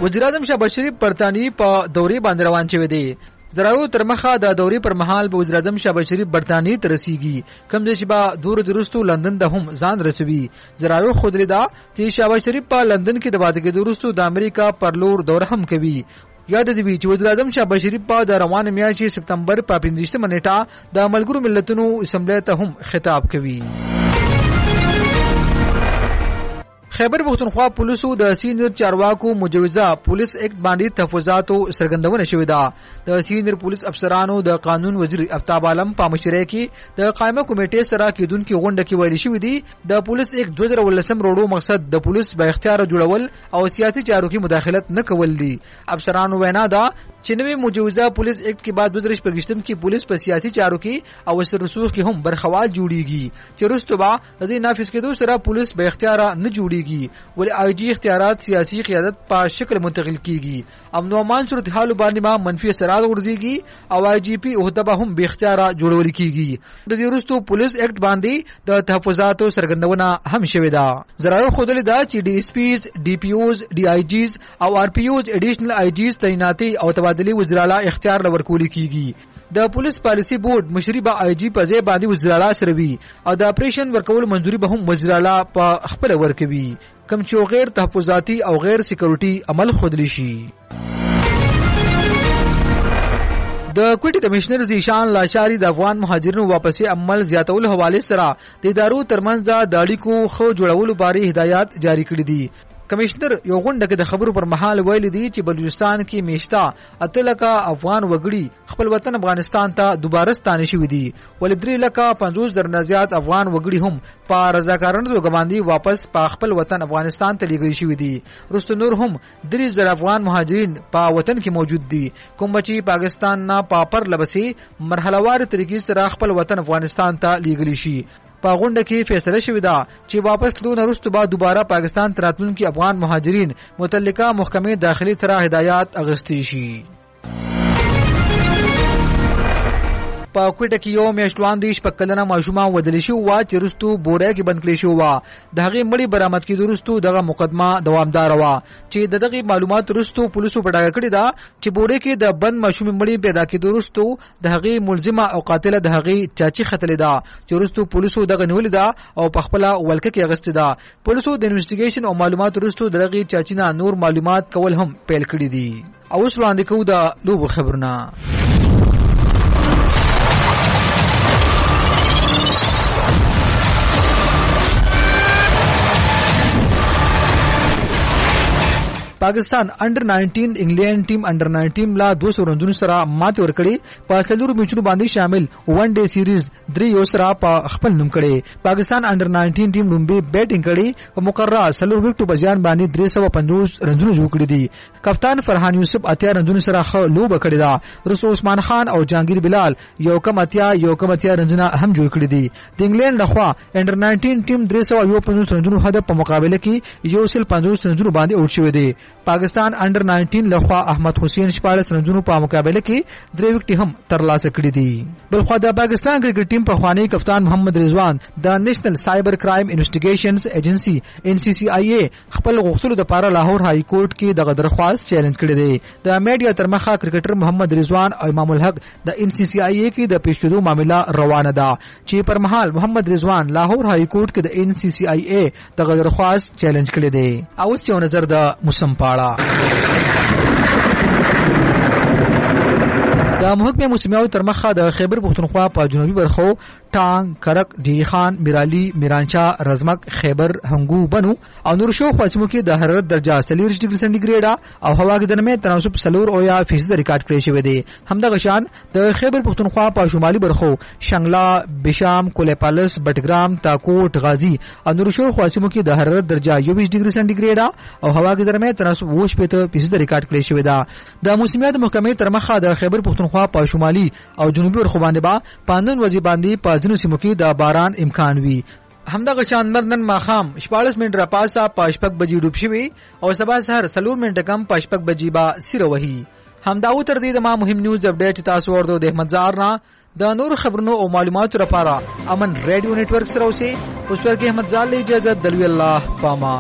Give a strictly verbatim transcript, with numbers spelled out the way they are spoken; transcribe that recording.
وزیر اعظم شهباز شریف برطانیې په دورې باندې روان شوی دی. زراعو تر مخه د دورې پر مهال به وزیر اعظم شهباز شریف برطانیې ته رسیږي، کوم ځای چې به دور وروسته لندن ته هم ځان رسوي. زراعو ښودلې ده چې شهباز شریف په لندن کې د واده کېدو وروسته د امریکا پر لور دوره هم کوي. یاد دې وي چې وزیر اعظم شهباز شریف په د روانه میاشتې سپتمبر په پنځویشتمه نیټه د ملګرو ملتونو اسمبلی ته هم خطاب کوي. خیبر پختونخوا پولیسو د سینیر چارواکو مجوزه پولیس اکټ باندې تحفظاتو څرګندونه شوې ده. د سینیر پولیس افسرانو د قانون وزیر افتاب عالم په مشرۍ کې د قائمه کمیټې سره کېدونکې غونډه کې ویل شوې دي د پولیس اکټ دوه زره ولسم روړو مقصد د پولیس با اختیار جوړول او سیاسي چارو کې مداخلت نه کول دي. افسرانو وینا ده چې نوې مجوزه پولیس اکټ کې بعد دوه زره شپږم کې پولیس په سیاسي چارو کې او سر رسوخ کې هم برخوال جوړیږي چې وروسته به د دې نافذ کېدو سره پولیس با اختیار نه جوړیږي، ولې آی جی اختیارات سیاسي قیادت په شکل منتقل کیږي. امن او امان صورتحال باندې ما منفي اثرات ورځيږي او آی جی پی عہده به هم به اختیار جوړول کیږي. د دې وروسته پولیس اکټ باندې د تحفظاتو څرګندونه هم شوې ده. زراعو خودلې ده چې ډي اس پیز، ډي پی اوز، ډي آی جیز او آر پی اوز اډیشنل آی جیز تعیناتي او تبادلې وزیر اعلی اختیار لورکول کیږي. د پولیس پالیسی بورډ مشري به آی جی په ځای باندې وزیر اعلی سره وي او د اپریشن ورکول منځوري به هم وزیر اعلی په خپل ورکوي، کوم چې غیر تحفظاتي او غیر سکیورټي عمل خودلی شي. د کوټي کمشنر زیشان لاشاری د افغان مهاجرینو واپسي عمل زیاتولو حواله سره د ادارو ترمنځ د اړیکو خو جوړولو باره هدایات جاری کړې دي. کمشنر یو غونډه کې د خبرو پر مهال ویل دي چې بلوچستان کې میشتا اته لکه افغان وګړي خپل وطن افغانستان ته دوباره ستانه شوي دي، ولې درې لکه پنځوس زره زیات افغان وګړي هم په رضاکارانه توګه باندې واپس په خپل وطن افغانستان ته لیږل شوي دي. وروسته نور هم درې زره افغان مهاجرین په وطن کې موجود دي، کوم چې پاکستان نه په پرله پسې مرحلهوار طریقې سره خپل وطن افغانستان ته لیږل شي. په غونډه کې فیصله شوې ده چې واپس تلو نه وروسته به دوباره پاکستان ته راتلونکي افغان مهاجرین متعلقه محکمې داخلي سره هدایات اخیستې شي. په کوټه کې یو میاشت وړاندې شپږ کلنه ماشومه ودل شو وا چې وروسته بورې کې بند کړی شو وا. د هغې مړی برآمد کېدو وروسته دغه مقدمه دوامدار وه چې د دغې معلومات وروسته پولیسو په ډاګه کړې ده چې بورې کې د بند ماشومې مړی پیدا کېدو وروسته د هغې ملزمه او قاتله د هغې چاچي ختلې ده چې وروسته پولیسو دغه نیولې ده او په خپله ولکه کې اخیستې ده. پولیسو د انویسټیګیشن او معلومات وروسته د هغې چاچي نه نور معلومات کول هم پیل کړي دي. او اوس وړاندې کوو د لوبو خبرونه. پاکستان انډر ناینټین انګلند ټیم انډر ناینټین لا دوه سو رنونو سره ماته ورکړي. په څلورو میچونو باندې شامل ون ډے سیریز درې یو سره په خپل نوم کړي. پاکستان انډر ناینټین ټیم لومبي بیټینګ کړي په مقرره څلور وکټو په ځان باندې درې سوه پنځوس رنونو جوړ کړي دي. کپتان فرحان یوسف اتیا رنونو سره ښه لوبه کړې ده. رسو عثمان خان او جهانگیر بلال یو کم اتیا یو کم اتیا رنونه هم جوړ کړي دي. د انګلند لخوا انډر ناینټین ټیم درې سوه یو پنځوس رنونو هدف په مقابله کې یو سل پنځوس رنونو باندې اوټ شوی دی. پاکستان انډر ناینټین لخوا احمد حسین شپاړس رنونو په مقابله کې درې وکټې هم ترلاسه کړې دي. بلخوا د پاکستان کرکټ ټیم په خوانی کپتان محمد رضوان د نېشنل سایبر کرایم انویسټیګیشنز ایجنسی ان سی سی آی ای خپل غوښتلو لپاره لاهور های کورټ کې دغه درخواست چیلنج کړی دی. د میډیا تر مخه کرکټر محمد رضوان او امام الحق د ان سی سی آی ای کې د پیښ کېدو معامله روانه ده چې پر مهال محمد رضوان لاهور های کورټ کې د ان سی سی آی ای دغه درخواست چیلنج کړی دی. او څه نظر د موسم پاړه د محکمې موسمیاوي تر مخه د خیبر پختونخوا په جنوبي برخو ټانګ، کرک، ډیری خان، میرالي، میرانچا، رزمک، خیبر، هنګو، بنو او نور شو خواصمو کې د حرارت درجه څلور ډیګري سنټیګریډ او هوا کې د نمې تناسب څلور او یا فیصد ریکارډ کړی شوی دی. همدغه شان د خیبر پختونخوا په شمالي برخو شنګلا، بشام، کولیپالس، بټګرام، تاکوټ، غازی او نور شو خواصمو کې د حرارت درجه یوویشت ډیګري سنټیګریډ او هوا کې د نمې تناسب اووه شپېته فیصد ریکارډ کړی شوی دی. د موسمیات محکمې تر مخه د خیبر پختونخوا په شمالي او جنوبي برخو باندې با پاندن وځي باندې په ځینو سیمو کې د باران امکان وي. همدغه شان نن ماښام شپاړس منټه راپاسه په شپږ بجې ډوب شوي او سبا سهار څلور منټه کم په شپږ بجې به سیره وهي. همدا و تر دې د ما مهم نیوز اپډیټ تاسو ورته د احمد زار نه د نور خبرونو او معلوماتو لپاره امن ریډیو نتورک سره اوسئ. اوس ورکه احمد زار له اجازه دلوي الله پاما.